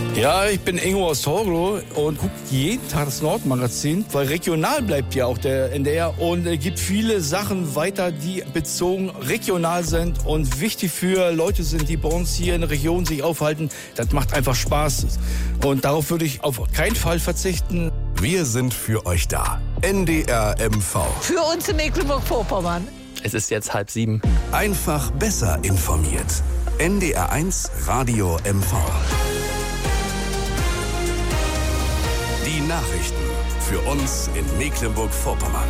Ja, ich bin Ingo aus Torgelow und gucke jeden Tag das Nordmagazin, weil regional bleibt ja auch der NDR und gibt viele Sachen weiter, die bezogen regional sind und wichtig für Leute sind, die bei uns hier in der Region sich aufhalten. Das macht einfach Spaß und darauf würde ich auf keinen Fall verzichten. Wir sind für euch da. NDR MV. Für uns in Mecklenburg-Vorpommern. Es ist jetzt 6:30. Einfach besser informiert. NDR 1 Radio MV. Die Nachrichten für uns in Mecklenburg-Vorpommern.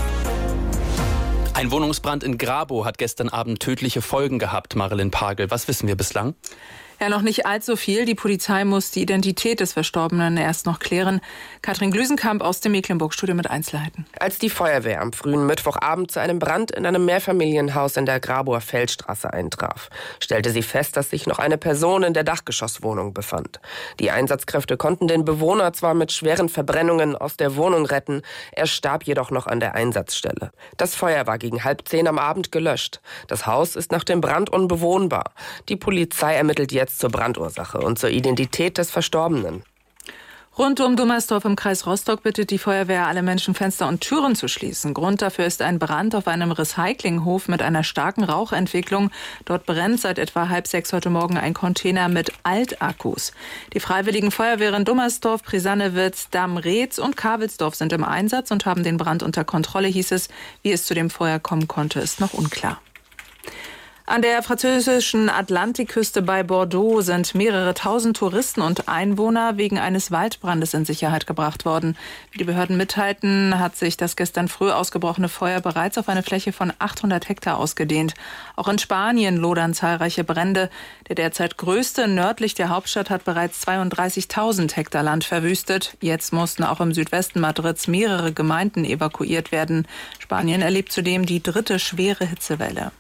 Ein Wohnungsbrand in Grabow hat gestern Abend tödliche Folgen gehabt, Marilyn Pagel. Was wissen wir bislang? Ja, noch nicht allzu viel. Die Polizei muss die Identität des Verstorbenen erst noch klären. Katrin Glüsenkamp aus dem Mecklenburg-Studio mit Einzelheiten. Als die Feuerwehr am frühen Mittwochabend zu einem Brand in einem Mehrfamilienhaus in der Grabower Feldstraße eintraf, stellte sie fest, dass sich noch eine Person in der Dachgeschosswohnung befand. Die Einsatzkräfte konnten den Bewohner zwar mit schweren Verbrennungen aus der Wohnung retten, er starb jedoch noch an der Einsatzstelle. Das Feuer war gegen 9:30 am Abend gelöscht. Das Haus ist nach dem Brand unbewohnbar. Die Polizei ermittelt jetzt zur Brandursache und zur Identität des Verstorbenen. Rund um Dummersdorf im Kreis Rostock bittet die Feuerwehr, alle Menschen Fenster und Türen zu schließen. Grund dafür ist ein Brand auf einem Recyclinghof mit einer starken Rauchentwicklung. Dort brennt seit etwa 5:30 heute Morgen ein Container mit Altakkus. Die Freiwilligen Feuerwehren Dummersdorf, Prisannewitz, Damm-Reetz und Kavelsdorf sind im Einsatz und haben den Brand unter Kontrolle, hieß es. Wie es zu dem Feuer kommen konnte, ist noch unklar. An der französischen Atlantikküste bei Bordeaux sind mehrere tausend Touristen und Einwohner wegen eines Waldbrandes in Sicherheit gebracht worden. Wie die Behörden mitteilten, hat sich das gestern früh ausgebrochene Feuer bereits auf eine Fläche von 800 Hektar ausgedehnt. Auch in Spanien lodern zahlreiche Brände. Der derzeit größte nördlich der Hauptstadt hat bereits 32.000 Hektar Land verwüstet. Jetzt mussten auch im Südwesten Madrids mehrere Gemeinden evakuiert werden. Spanien erlebt zudem die 3. schwere Hitzewelle.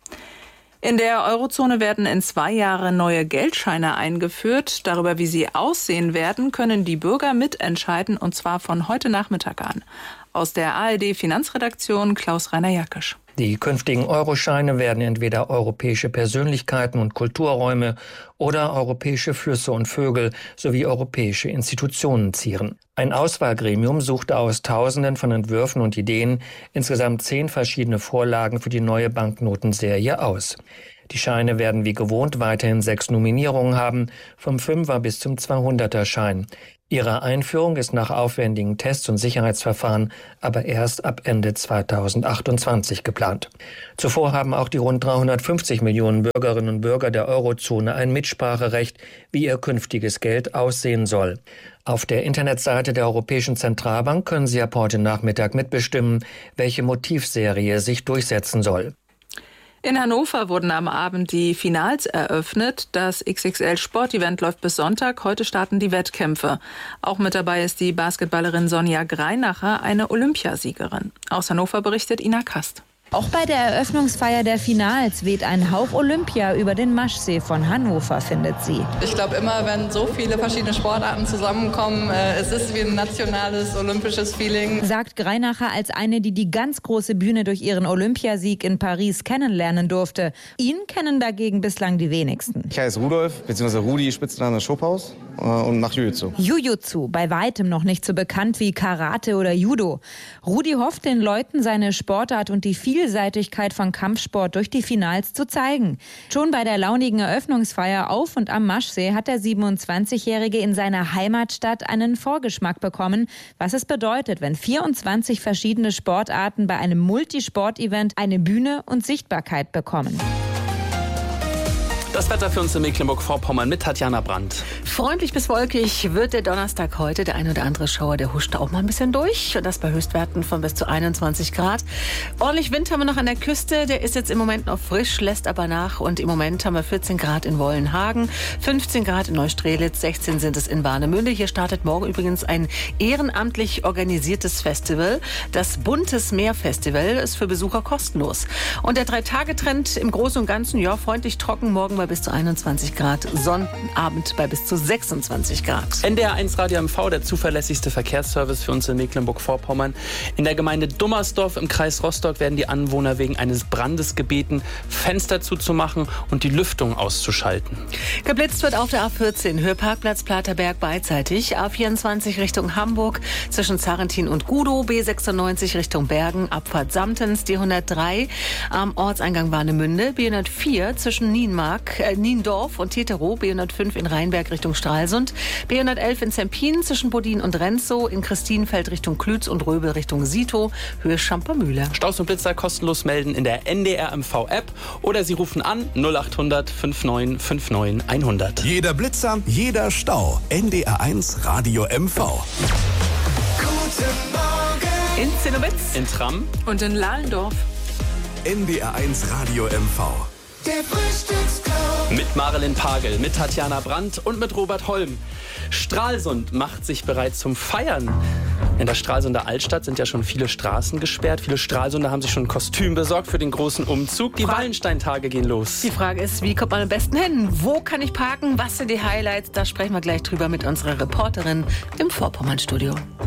In der Eurozone werden in 2 Jahren neue Geldscheine eingeführt. Darüber, wie sie aussehen werden, können die Bürger mitentscheiden, und zwar von heute Nachmittag an. Aus der ARD-Finanzredaktion Klaus-Rainer Jackisch. Die künftigen Euroscheine werden entweder europäische Persönlichkeiten und Kulturräume oder europäische Flüsse und Vögel sowie europäische Institutionen zieren. Ein Auswahlgremium suchte aus Tausenden von Entwürfen und Ideen insgesamt 10 verschiedene Vorlagen für die neue Banknotenserie aus. Die Scheine werden wie gewohnt weiterhin 6 Nominierungen haben, vom 5er bis zum 200er Schein. Ihre Einführung ist nach aufwendigen Tests und Sicherheitsverfahren aber erst ab Ende 2028 geplant. Zuvor haben auch die rund 350 Millionen Bürgerinnen und Bürger der Eurozone ein Mitspracherecht, wie ihr künftiges Geld aussehen soll. Auf der Internetseite der Europäischen Zentralbank können Sie ab heute Nachmittag mitbestimmen, welche Motivserie sich durchsetzen soll. In Hannover wurden am Abend die Finals eröffnet. Das XXL-Sportevent läuft bis Sonntag. Heute starten die Wettkämpfe. Auch mit dabei ist die Basketballerin Sonja Greinacher, eine Olympiasiegerin. Aus Hannover berichtet Ina Kast. Auch bei der Eröffnungsfeier der Finals weht ein Hauch Olympia über den Maschsee von Hannover, findet sie. Ich glaube immer, wenn so viele verschiedene Sportarten zusammenkommen, es ist wie ein nationales, olympisches Feeling. Sagt Greinacher als eine, die die ganz große Bühne durch ihren Olympiasieg in Paris kennenlernen durfte. Ihn kennen dagegen bislang die wenigsten. Ich heiße Rudolf, bzw. Rudi, Spitzname Schophaus, und mache Jiu-Jitsu. Jiu-Jitsu, bei weitem noch nicht so bekannt wie Karate oder Judo. Rudi hofft, den Leuten seine Sportart und die Vielseitigkeit von Kampfsport durch die Finals zu zeigen. Schon bei der launigen Eröffnungsfeier auf und am Maschsee hat der 27-Jährige in seiner Heimatstadt einen Vorgeschmack bekommen, was es bedeutet, wenn 24 verschiedene Sportarten bei einem Multisport-Event eine Bühne und Sichtbarkeit bekommen. Das Wetter für uns in Mecklenburg-Vorpommern mit Tatjana Brandt. Freundlich bis wolkig wird der Donnerstag heute. Der ein oder andere Schauer, der huscht auch mal ein bisschen durch. Und das bei Höchstwerten von bis zu 21 Grad. Ordentlich Wind haben wir noch an der Küste. Der ist jetzt im Moment noch frisch, lässt aber nach. Und im Moment haben wir 14 Grad in Wollenhagen, 15 Grad in Neustrelitz, 16 sind es in Warnemünde. Hier startet morgen übrigens ein ehrenamtlich organisiertes Festival. Das Buntes Meer Festival ist für Besucher kostenlos. Und der 3-Tage-Trend im Großen und Ganzen, ja, freundlich trocken, morgen mal bei bis zu 21 Grad, Sonnabend bei bis zu 26 Grad. NDR1 Radio MV, der zuverlässigste Verkehrsservice für uns in Mecklenburg-Vorpommern. In der Gemeinde Dummersdorf im Kreis Rostock werden die Anwohner wegen eines Brandes gebeten, Fenster zuzumachen und die Lüftung auszuschalten. Geblitzt wird auf der A14, Höhe Parkplatz Platerberg beidseitig, A24 Richtung Hamburg zwischen Zarrentin und Gudow, B96 Richtung Bergen, Abfahrt Samtens, die 103 am Ortseingang Warnemünde, B104 zwischen Niendorf und Teterow, B105 in Rheinberg Richtung Stralsund, B111 in Zempin zwischen Bodin und Renzow, in Christinenfeld Richtung Klütz und Röbel Richtung Sito, Höhe Schampermühle. Staus und Blitzer kostenlos melden in der NDR MV App oder Sie rufen an 0800 59 59 100. Jeder Blitzer, jeder Stau. NDR1 Radio MV. Guten Morgen. In Zinnowitz, in Tramm und in Lallendorf. NDR1 Radio MV. Der Frühstücksclub. mit Marilyn Pagel, mit Tatjana Brandt und mit Robert Holm. Stralsund macht sich bereit zum Feiern. In der Stralsunder Altstadt sind ja schon viele Straßen gesperrt. Viele Stralsunder haben sich schon ein Kostüm besorgt für den großen Umzug. Die Wallensteintage gehen los. Die Frage ist, wie kommt man am besten hin? Wo kann ich parken? Was sind die Highlights? Da sprechen wir gleich drüber mit unserer Reporterin im Vorpommern-Studio.